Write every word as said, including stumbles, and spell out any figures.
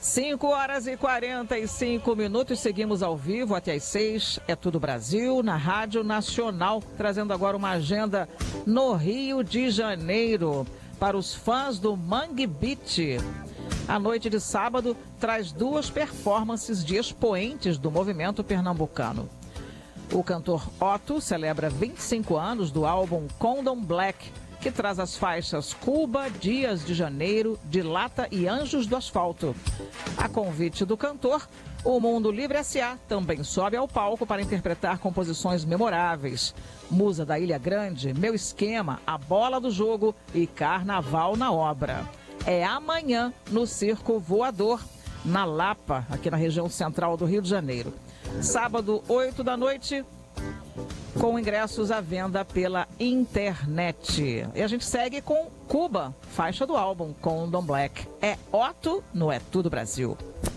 cinco horas e quarenta e cinco minutos, seguimos ao vivo até às seis. É Tudo Brasil, na Rádio Nacional, trazendo agora uma agenda no Rio de Janeiro para os fãs do Mangue Beat. A noite de sábado traz duas performances de expoentes do movimento pernambucano. O cantor Otto celebra vinte e cinco anos do álbum Condom Black, que traz as faixas Cuba, Dias de Janeiro, Dilata e Anjos do Asfalto. A convite do cantor, o Mundo Livre S A também sobe ao palco para interpretar composições memoráveis. Musa da Ilha Grande, Meu Esquema, A Bola do Jogo e Carnaval na Obra. É amanhã no Circo Voador, na Lapa, aqui na região central do Rio de Janeiro. Sábado, oito da noite, com ingressos à venda pela internet. E a gente segue com Cuba, faixa do álbum Condom Black. É Otto no É Tudo Brasil.